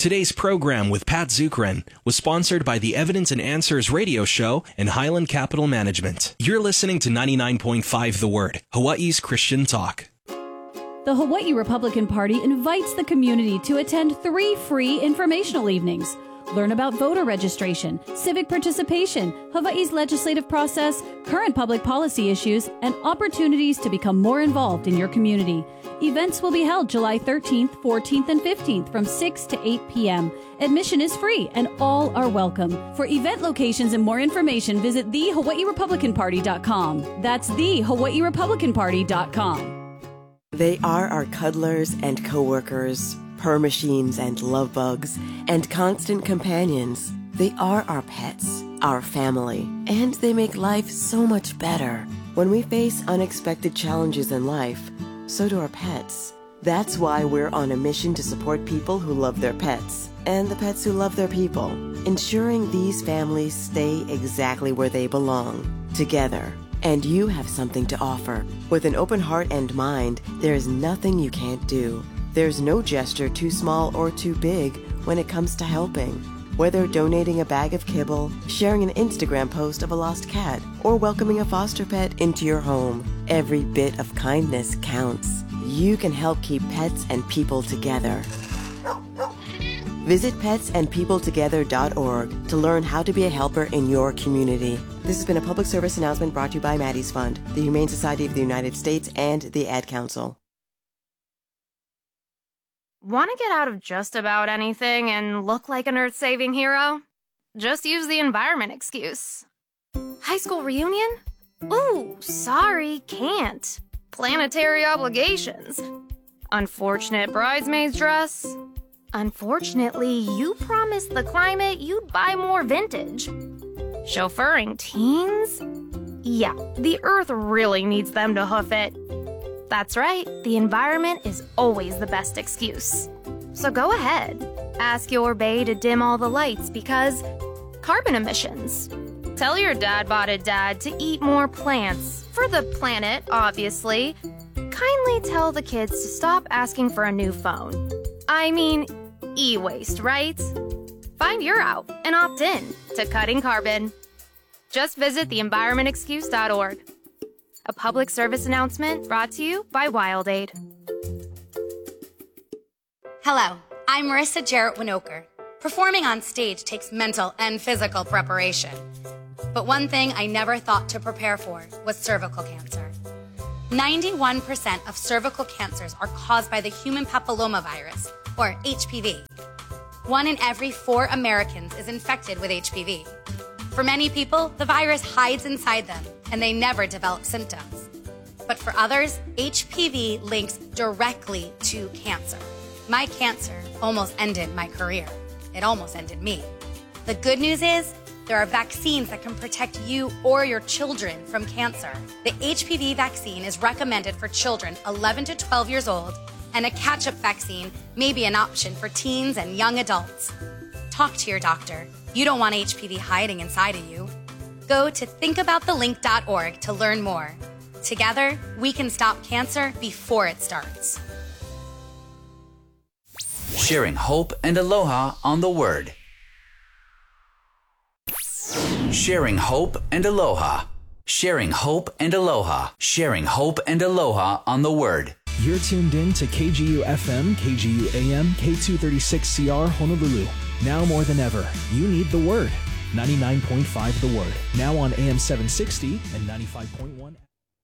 Today's program with Pat Zukeran was sponsored by the Evidence and Answers radio show and Highland Capital Management. You're listening to 99.5 The Word, Hawaii's Christian talk. The Hawaii Republican Party invites the community to attend 3 free informational evenings. Learn about voter registration, civic participation, Hawaii's legislative process, current public policy issues, and opportunities to become more involved in your community. Events will be held July 13th, 14th, and 15th from 6 to 8 p.m. Admission is free and all are welcome. For event locations and more information, visit thehawaiirepublicanparty.com. That's thehawaiirepublicanparty.com. They are our cuddlers and co-workers, purr machines and love bugs, and constant companions. They are our pets, our family, and they make life so much better. When we face unexpected challenges in life, so do our pets. That's why we're on a mission to support people who love their pets, and the pets who love their people, ensuring these families stay exactly where they belong, together. And you have something to offer. With an open heart and mind, there is nothing you can't do. There's no gesture too small or too big when it comes to helping. Whether donating a bag of kibble, sharing an Instagram post of a lost cat, or welcoming a foster pet into your home, every bit of kindness counts. You can help keep pets and people together. Visit petsandpeopletogether.org to learn how to be a helper in your community. This has been a public service announcement brought to you by Maddie's Fund, the Humane Society of the United States, and the Ad Council. Want to get out of just about anything and look like an earth-saving hero? Just use the environment excuse. High school reunion? Ooh, sorry, can't. Planetary obligations. Unfortunate bridesmaid's dress. Unfortunately, you promised the climate you'd buy more vintage. Chauffeuring teens? Yeah, the earth really needs them to hoof it. That's right, the environment is always the best excuse. So go ahead, ask your bae to dim all the lights because carbon emissions. Tell your dad-botted dad to eat more plants, for the planet, obviously. Kindly tell the kids to stop asking for a new phone. I mean, e-waste, right? Find your out and opt in to cutting carbon. Just visit theenvironmentexcuse.org. A public service announcement brought to you by WildAid. Hello, I'm Marissa Jarrett Winokur. Performing on stage takes mental and physical preparation. But one thing I never thought to prepare for was cervical cancer. 91% of cervical cancers are caused by the human papillomavirus, or HPV. 1 in every 4 Americans is infected with HPV. For many people, the virus hides inside them, and they never develop symptoms. But for others, HPV links directly to cancer. My cancer almost ended my career. It almost ended me. The good news is, there are vaccines that can protect you or your children from cancer. The HPV vaccine is recommended for children 11 to 12 years old, and a catch-up vaccine may be an option for teens and young adults. Talk to your doctor. You don't want HPV hiding inside of you. Go to thinkaboutthelink.org to learn more. Together, we can stop cancer before it starts. Sharing hope and aloha on the Word. Sharing hope and aloha. Sharing hope and aloha. Sharing hope and aloha on the Word. You're tuned in to KGU FM, KGU AM, K236CR Honolulu. Now more than ever, you need the Word. 99.5 The Word. Now on AM 760 and 95.1.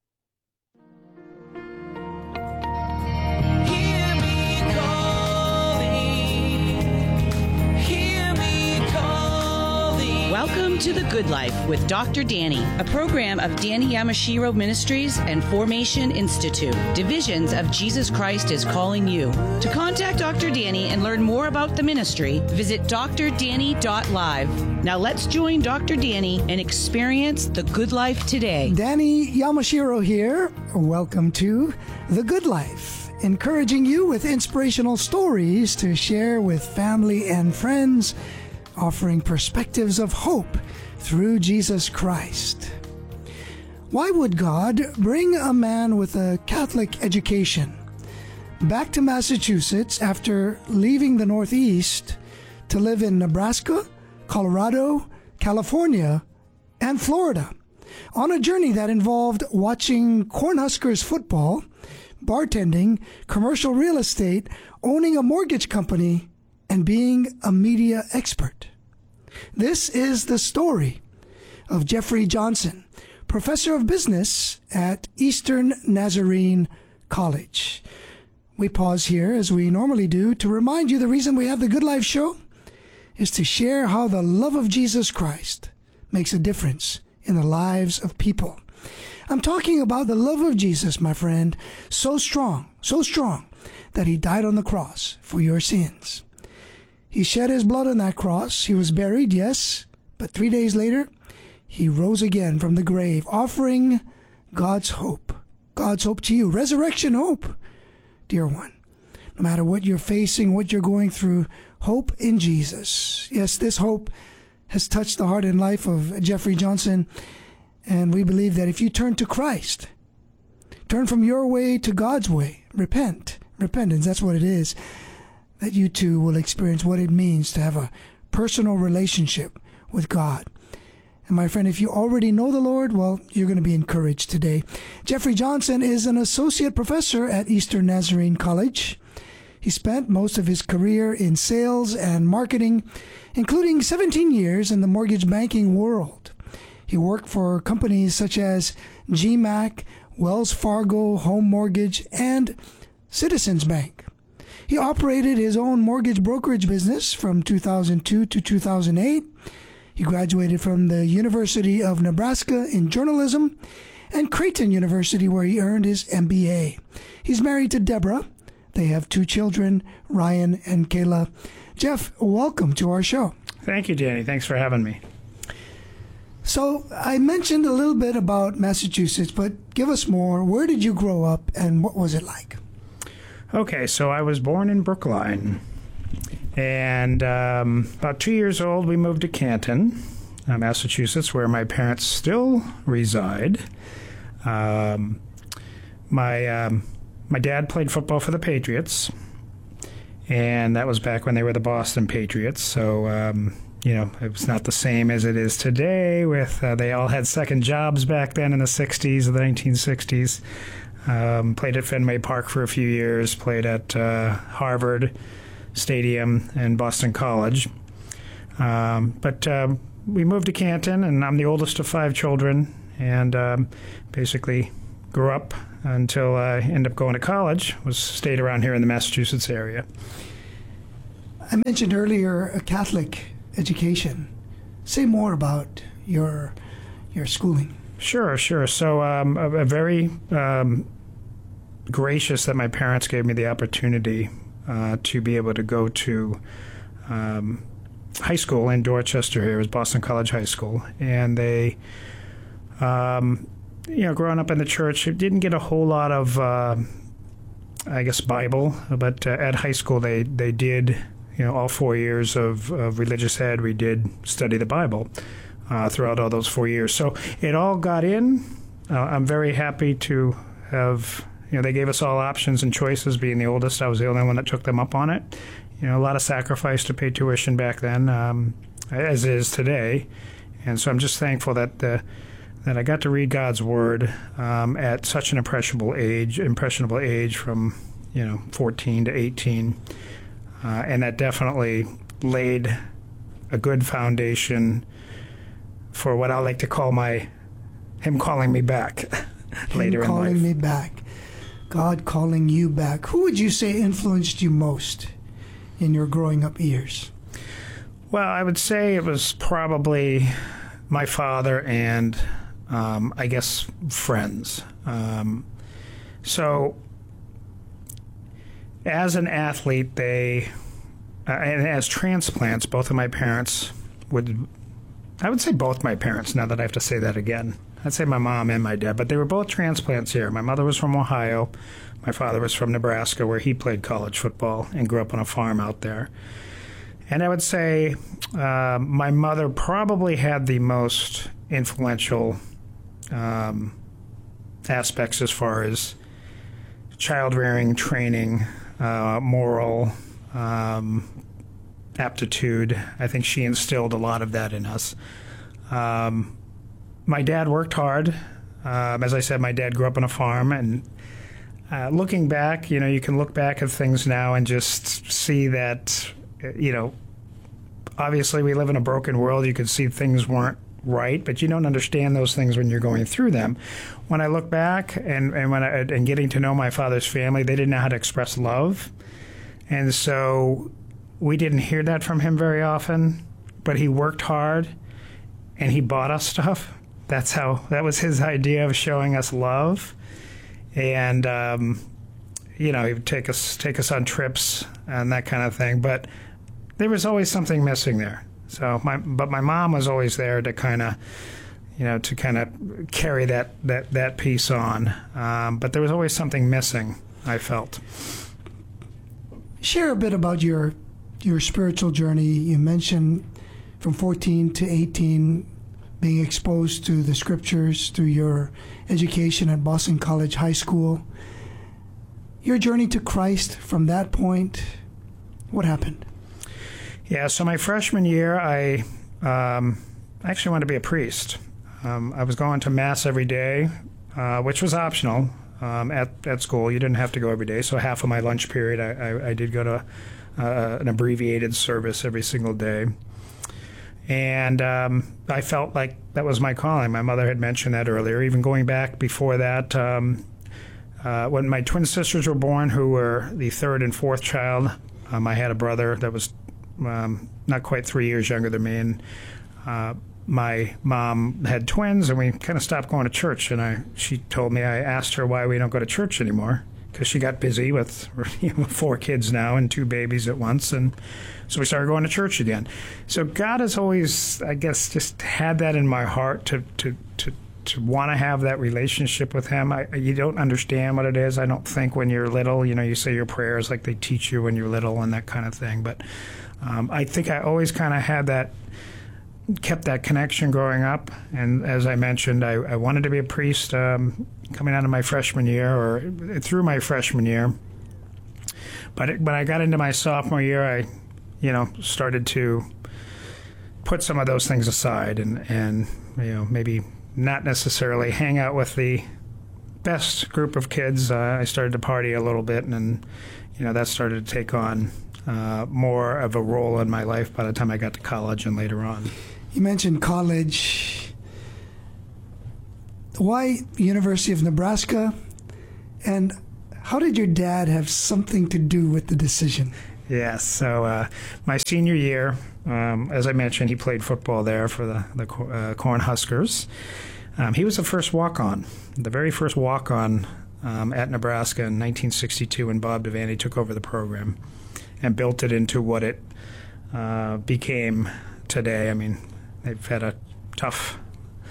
Welcome to The Good Life with Dr. Danny, a program of Danny Yamashiro Ministries and Formation Institute, divisions of Jesus Christ is Calling You. To contact Dr. Danny and learn more about the ministry, visit drdanny.live. Now let's join Dr. Danny and experience The Good Life today. Danny Yamashiro here. Welcome to The Good Life, encouraging you with inspirational stories to share with family and friends, offering perspectives of hope through Jesus Christ. Why would God bring a man with a Catholic education back to Massachusetts after leaving the Northeast to live in Nebraska, Colorado, California, and Florida, on a journey that involved watching Cornhuskers football, bartending, commercial real estate, owning a mortgage company, and being a media expert. This is the story of Jeffrey Johnson, professor of business at Eastern Nazarene College. We pause here, as we normally do, to remind you the reason we have the Good Life Show is to share how the love of Jesus Christ makes a difference in the lives of people. I'm talking about the love of Jesus, my friend, so strong that he died on the cross for your sins. He shed his blood on that cross. He was buried, yes, but 3 days later, he rose again from the grave, offering God's hope to you, resurrection hope, dear one. No matter what you're facing, what you're going through, hope in Jesus. Yes, this hope has touched the heart and life of Jeffrey Johnson, and we believe that if you turn to Christ, turn from your way to God's way, repentance, that's what it is, that you too will experience what it means to have a personal relationship with God. And my friend, if you already know the Lord, well, you're going to be encouraged today. Jeffrey Johnson is an associate professor at Eastern Nazarene College. He spent most of his career in sales and marketing, including 17 years in the mortgage banking world. He worked for companies such as GMAC, Wells Fargo Home Mortgage, and Citizens Bank. He operated his own mortgage brokerage business from 2002 to 2008. He graduated from the University of Nebraska in journalism and Creighton University, where he earned his MBA. He's married to Deborah. They have 2 children, Ryan and Kayla. Jeff, welcome to our show. Thank you, Danny. Thanks for having me. So I mentioned a little bit about Massachusetts, but give us more. Where did you grow up and what was it like? Okay, so I was born in Brookline. And about 2 years old, we moved to Canton, Massachusetts, where my parents still reside. My dad played football for the Patriots, and that was back when they were the Boston Patriots. So, it was not the same as it is today with they all had second jobs back then in the 60s, the 1960s. Played at Fenway Park for a few years, played at Harvard Stadium and Boston College. But we moved to Canton, and I'm the oldest of 5 children, and basically grew up until I ended up going to college, stayed around here in the Massachusetts area. I mentioned earlier a Catholic education. Say more about your schooling. Sure. So a very gracious that my parents gave me the opportunity to be able to go to high school in Dorchester here. It was Boston College High School. And they, growing up in the church, didn't get a whole lot of, Bible. But at high school, they did, all 4 years of religious ed, we did study the Bible throughout all those 4 years. So it all got in. I'm very happy to have, they gave us all options and choices. Being the oldest, I was the only one that took them up on it. A lot of sacrifice to pay tuition back then, as it is today. And so I'm just thankful that I got to read God's Word at such an impressionable age from, 14 to 18. And that definitely laid a good foundation for what I like to call him calling me back later in life. Him calling me back. God calling you back. Who would you say influenced you most in your growing up years? Well, I would say it was probably my father and, friends. So as an athlete, and as transplants, both of my parents I would say both my parents, now that I have to say that again. I'd say my mom and my dad, but they were both transplants here. My mother was from Ohio. My father was from Nebraska, where he played college football and grew up on a farm out there. And I would say my mother probably had the most influential aspects as far as child rearing, training, moral, aptitude. I think she instilled a lot of that in us. My dad worked hard. As I said, my dad grew up on a farm, and looking back, you can look back at things now and just see that, obviously we live in a broken world. You could see things weren't right, but you don't understand those things when you're going through them. When I look back and getting to know my father's family, they didn't know how to express love. And so we didn't hear that from him very often, but he worked hard and he bought us stuff. That was his idea of showing us love. And, he would take us on trips and that kind of thing. But there was always something missing there. So my mom was always there to kind of, carry that piece on. But there was always something missing, I felt. Share a bit about your spiritual journey. You mentioned from 14 to 18 being exposed to the scriptures through your education at Boston College High School. Your journey to Christ from that point, what happened? Yeah, so my freshman year, I actually wanted to be a priest. I was going to Mass every day, which was optional at school. You didn't have to go every day, so half of my lunch period I did go to an abbreviated service every single day. And I felt like that was my calling. My mother had mentioned that earlier. Even going back before that, when my twin sisters were born, who were the third and fourth child, I had a brother that was not quite 3 years younger than me, and my mom had twins, and we kind of stopped going to church. And she told me, I asked her why we don't go to church anymore, because she got busy with 4 kids now and 2 babies at once, and so we started going to church again. So God has always, I guess, just had that in my heart to want to have that relationship with Him. You don't understand what it is, I don't think, when you're little. You say your prayers like they teach you when you're little and that kind of thing. But I think I always kind of had that, kept that connection growing up. And as I mentioned, I wanted to be a priest coming out of my freshman year or through my freshman year. But when I got into my sophomore year, I started to put some of those things aside and maybe not necessarily hang out with the best group of kids. I started to party a little bit, and that started to take on more of a role in my life by the time I got to college and later on. You mentioned college. Why University of Nebraska? And how did your dad have something to do with the decision? Yes, so my senior year, as I mentioned, he played football there for the Cornhuskers. He was the first walk-on, the very first walk-on at Nebraska in 1962 when Bob Devaney took over the program and built it into what it became today. I mean, they've had a tough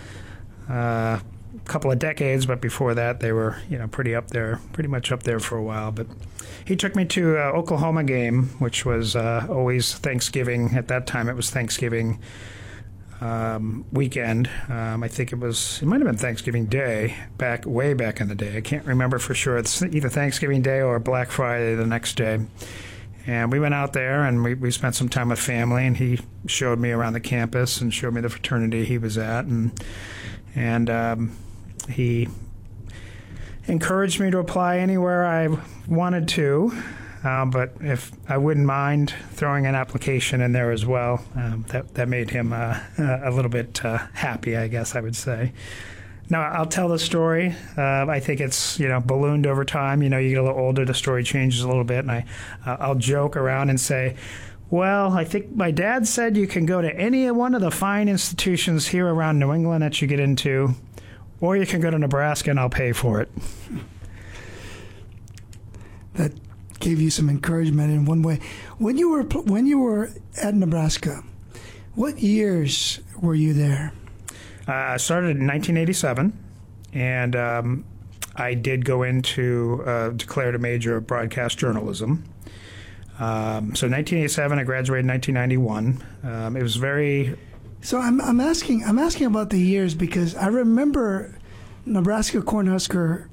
couple of decades, but before that they were pretty much up there for a while. But he took me to an Oklahoma game, which was always Thanksgiving. At that time it was Thanksgiving weekend. I think it might have been Thanksgiving Day, way back in the day. I can't remember for sure. It's either Thanksgiving Day or Black Friday the next day. And we went out there and we spent some time with family, and he showed me around the campus and showed me the fraternity he was at, and he encouraged me to apply anywhere I wanted to, but if I wouldn't mind throwing an application in there as well. That made him a little bit happy, I guess I would say. Now, I'll tell the story. I think it's, ballooned over time. You get a little older, the story changes a little bit, and I'll joke around and say, well, I think my dad said you can go to any one of the fine institutions here around New England that you get into, or you can go to Nebraska and I'll pay for it. That gave you some encouragement in one way. When you were at Nebraska, what years were you there? I started in 1987, and I did go into declared a major of broadcast journalism. So 1987, I graduated in 1991. It was very. So I'm asking about the years because I remember Nebraska Cornhusker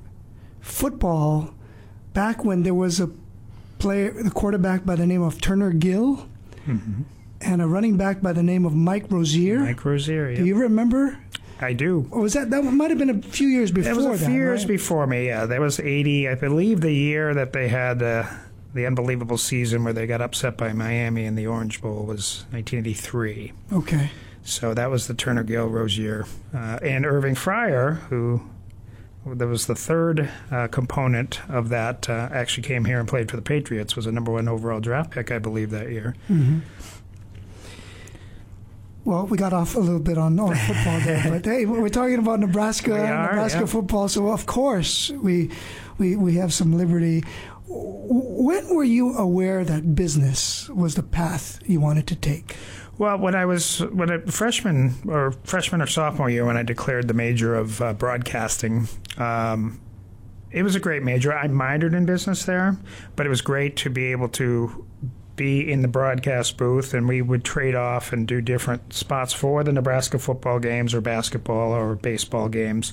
football back when there was the quarterback by the name of Turner Gill, and a running back by the name of Mike Rozier. Mike Rozier, yeah. Do you remember? I do. Or was that might have been a few years before that? It was a few years right? before me, yeah. That was 80, I believe the year that they had the unbelievable season where they got upset by Miami in the Orange Bowl was 1983. Okay. So that was the Turner Gill Rozier. And Irving Fryer, who was the third component of that, actually came here and played for the Patriots, was a number 1 overall draft pick, I believe, that year. Mm-hmm. Well, we got off a little bit on football there, but hey, we're talking about Nebraska football, so of course we have some liberty. When were you aware that business was the path you wanted to take? Well, when I freshman or sophomore year, when I declared the major of broadcasting, it was a great major. I minored in business there, but it was great to be able to be in the broadcast booth, and we would trade off and do different spots for the Nebraska football games or basketball or baseball games.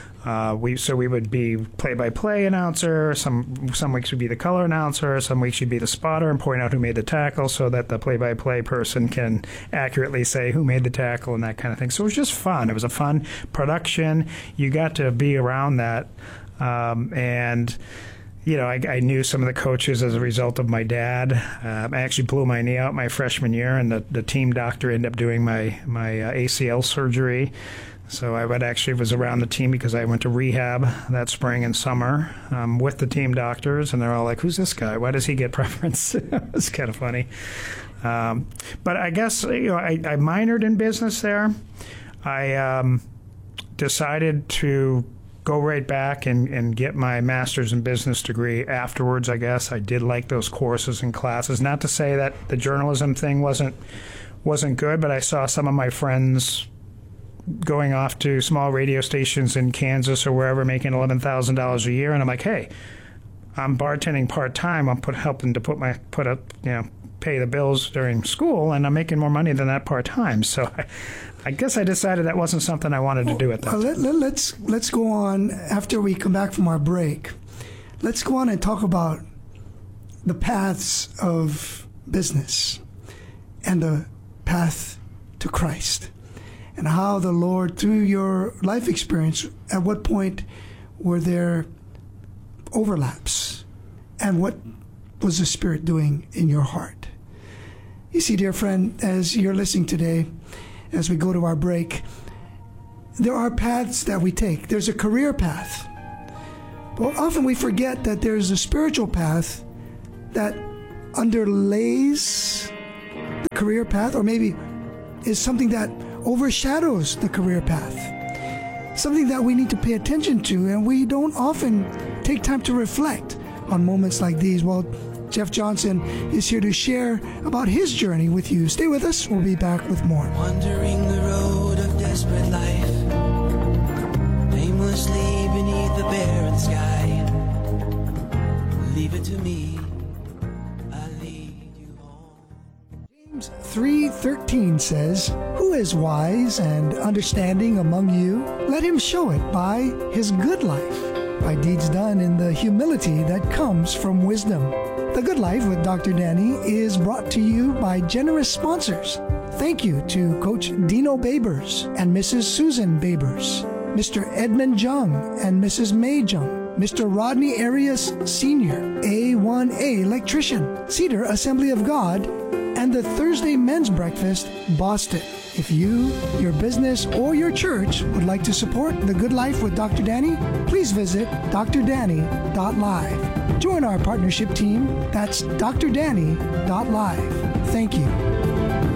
We would be play-by-play announcer. Some weeks would be the color announcer. Some weeks you'd be the spotter and point out who made the tackle so that the play-by-play person can accurately say who made the tackle and that kind of thing. So it was just fun. It was a fun production. You got to be around that. And I knew some of the coaches as a result of my dad. I actually blew my knee out my freshman year, and the team doctor ended up doing my ACL surgery. So I was around the team because I went to rehab that spring and summer with the team doctors, and they're all like, "Who's this guy? Why does he get preference?" It's kind of funny. But I guess I minored in business there. I decided to go right back and get my master's in business degree afterwards, I guess. I did like those courses and classes. Not to say that the journalism thing wasn't good, but I saw some of my friends going off to small radio stations in Kansas or wherever making $11,000 a year, and I'm like, hey, I'm bartending part-time. I'm helping to pay the bills during school, and I'm making more money than that part-time. So I guess I decided that wasn't something I wanted to do at that time. Let's go on after we come back from our break. Let's go on and talk about the paths of business and the path to Christ, and how the Lord, through your life experience, at what point were there overlaps, and what was the Spirit doing in your heart? You see, dear friend, as you're listening today, as we go to our break, there are paths that we take. There's a career path. But often we forget that there's a spiritual path that underlays the career path, or maybe is something that overshadows the career path. Something that we need to pay attention to, and we don't often take time to reflect on moments like these. Well, Jeff Johnson is here to share about his journey with you. Stay with us. We'll be back with more. Wandering the road of desperate life, aimlessly beneath the barren sky. Leave it to me. I'll lead you home. James 3:13 says, "Who is wise and understanding among you? Let him show it by his good life, by deeds done in the humility that comes from wisdom." The Good Life with Dr. Danny is brought to you by generous sponsors. Thank you to Coach Dino Babers and Mrs. Susan Babers, Mr. Edmund Jung and Mrs. May Jung, Mr. Rodney Arias Sr., A1A Electrician, Cedar Assembly of God, and the Thursday Men's Breakfast, Boston. If you, your business, or your church would like to support The Good Life with Dr. Danny, please visit drdanny.live. Join our partnership team. That's drdanny.live. Thank you.